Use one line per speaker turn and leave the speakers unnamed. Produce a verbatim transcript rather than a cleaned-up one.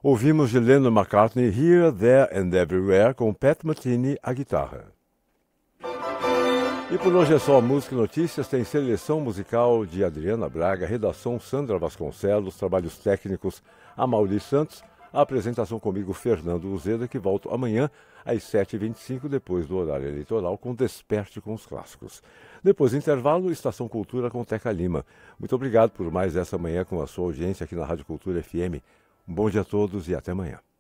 Ouvimos de Lennon McCartney Here, There and Everywhere com Pat Metheny à guitarra. E por hoje é só música e notícias, tem seleção musical de Adriana Braga, redação Sandra Vasconcelos, trabalhos técnicos Amaury Santos, a apresentação comigo Fernando Uzeda, que volto amanhã às sete e vinte e cinco, depois do horário eleitoral, com Desperte com os Clássicos. Depois do intervalo, Estação Cultura com Teca Lima. Muito obrigado por mais essa manhã com a sua audiência aqui na Rádio Cultura F M. Um bom dia a todos e até amanhã.